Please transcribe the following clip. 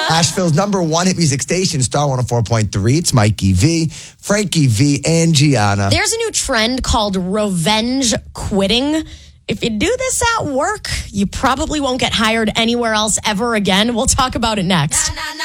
Asheville's number one hit music station, Star 104.3. It's Mikey V, Frankie V, and Gianna. There's a new trend called revenge quitting. If you do this at work, you probably won't get hired anywhere else ever again. We'll talk about it next.